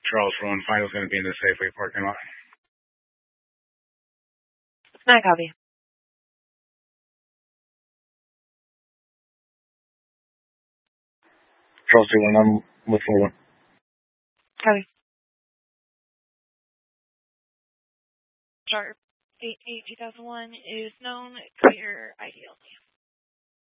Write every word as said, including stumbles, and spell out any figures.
Charles for one final is going to be in the Safeway parking lot. Not copy. Charles two one, I'm with four one. Copy. Sharp eight eight two thousand one is known, clear I D L C.